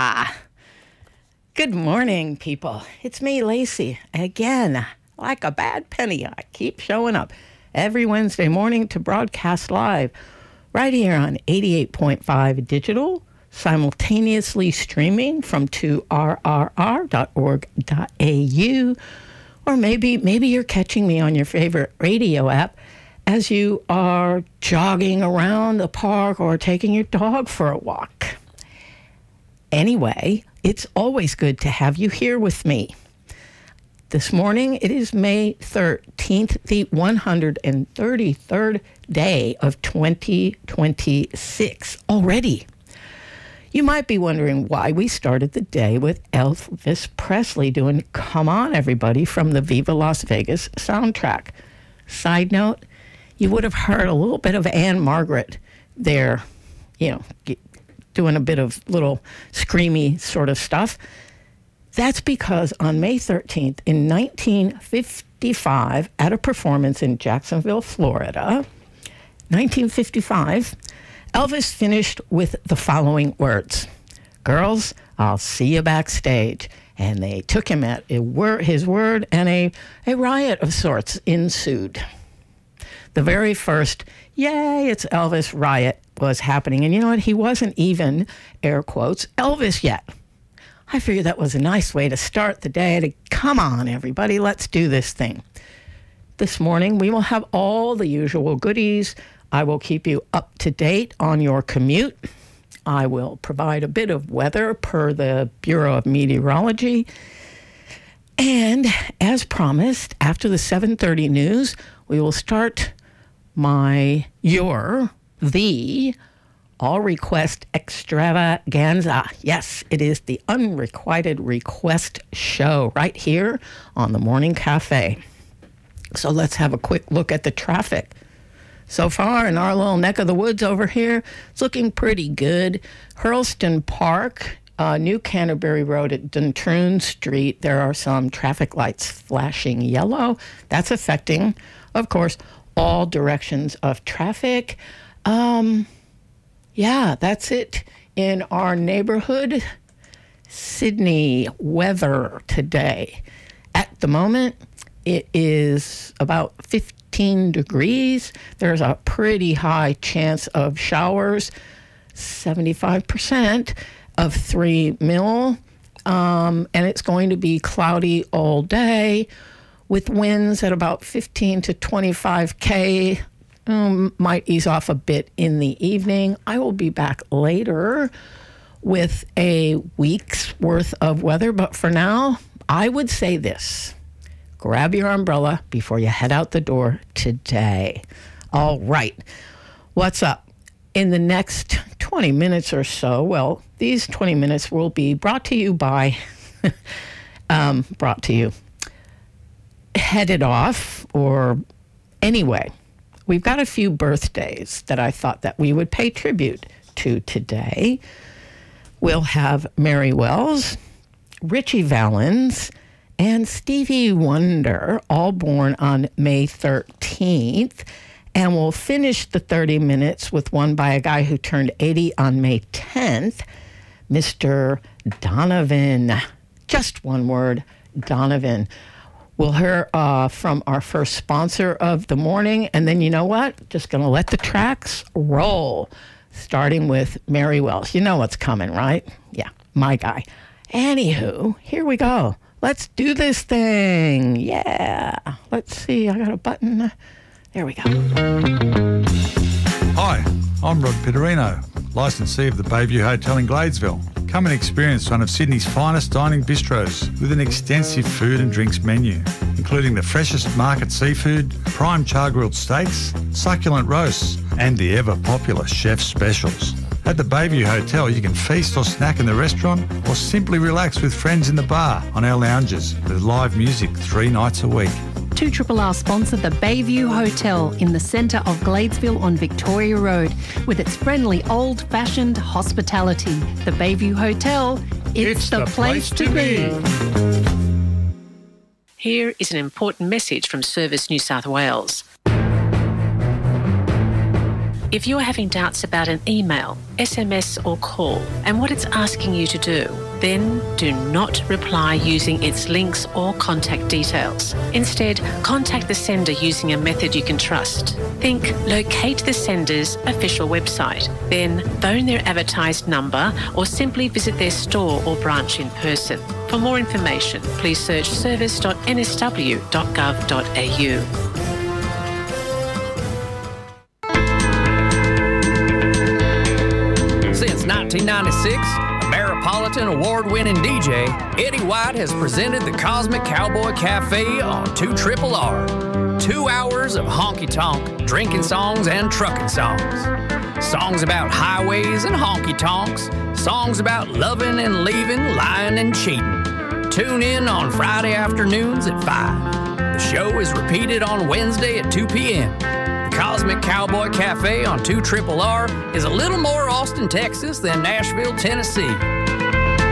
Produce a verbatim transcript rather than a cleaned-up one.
Yeah. Good morning, people. It's me, Lacey. Again, like a bad penny, I keep showing up every Wednesday morning to broadcast live right here on eighty-eight point five Digital, simultaneously streaming from two r r r dot org dot a u, or maybe maybe you're catching me on your favorite radio app as you are jogging around the park or taking your dog for a walk. Anyway, it's always good to have you here with me. This morning, it is May thirteenth, the one hundred thirty-third day of twenty twenty-six already. You might be wondering why we started the day with Elvis Presley doing Come On Everybody from the Viva Las Vegas soundtrack. Side note, you would have heard a little bit of Anne Margaret there, you know, doing a bit of little screamy sort of stuff. That's because on May thirteenth in nineteen fifty-five, at a performance in Jacksonville, Florida, nineteen fifty-five, Elvis finished with the following words: "Girls, I'll see you backstage." And they took him at a word, his word, and a, a riot of sorts ensued. The very first, yay, it's Elvis riot was happening. And you know what? He wasn't even, air quotes, Elvis yet. I figured that was a nice way to start the day to, come on, everybody, let's do this thing. This morning, we will have all the usual goodies. I will keep you up to date on your commute. I will provide a bit of weather per the Bureau of Meteorology. And as promised, after the seven thirty news, we will start my, your, the all request extravaganza. Yes, it is the unrequited request show right here on the Morning Cafe. So let's have a quick look at the traffic. So far in our little neck of the woods over here, it's looking pretty good. Hurlston Park, uh, New Canterbury Road at Duntroon Street, there are some traffic lights flashing yellow. That's affecting, of course, all directions of traffic. Um, yeah, that's it in our neighborhood. Sydney weather today. At the moment, it is about fifteen degrees. There's a pretty high chance of showers, seventy-five percent of three mil. Um, and it's going to be cloudy all day with winds at about fifteen to twenty-five K. Um, might ease off a bit in the evening. I will be back later with a week's worth of weather. But for now, I would say this. Grab your umbrella before you head out the door today. All right. What's up? In the next twenty minutes or so, well, these twenty minutes will be brought to you by, um, brought to you, headed off, or anyway, we've got a few birthdays that I thought that we would pay tribute to today. We'll have Mary Wells, Richie Valens, and Stevie Wonder, all born on May thirteenth. And we'll finish the thirty minutes with one by a guy who turned eighty on May tenth, Mister Donovan. Just one word, Donovan. We'll hear uh, from our first sponsor of the morning. And then you know what? Just going to let the tracks roll, starting with Mary Wells. You know what's coming, right? Yeah, my guy. Anywho, here we go. Let's do this thing. Yeah. Let's see. I got a button. There we go. Hi, I'm Rod Pitterino, licensee of the Bayview Hotel in Gladesville. Come and experience one of Sydney's finest dining bistros with an extensive food and drinks menu, including the freshest market seafood, prime char-grilled steaks, succulent roasts, and the ever-popular chef's specials. At the Bayview Hotel, you can feast or snack in the restaurant or simply relax with friends in the bar on our lounges with live music three nights a week. two R R sponsor the Bayview Hotel in the centre of Gladesville on Victoria Road with its friendly old-fashioned hospitality. The Bayview Hotel, it's, it's the, the place, place to be. Here is an important message from Service New South Wales. If you're having doubts about an email, S M S or call and what it's asking you to do, then do not reply using its links or contact details. Instead, contact the sender using a method you can trust. Think locate the sender's official website, then phone their advertised number or simply visit their store or branch in person. For more information, please search service dot n s w dot gov dot a u. Since nineteen ninety-six, Ameripolitan award-winning D J Eddie White has presented the Cosmic Cowboy Cafe on two Triple R. Two hours of honky-tonk, drinking songs and trucking songs. Songs about highways and honky-tonks. Songs about loving and leaving, lying and cheating. Tune in on Friday afternoons at five. The show is repeated on Wednesday at two p.m. The Cosmic Cowboy Cafe on two Triple R is a little more Austin, Texas than Nashville, Tennessee.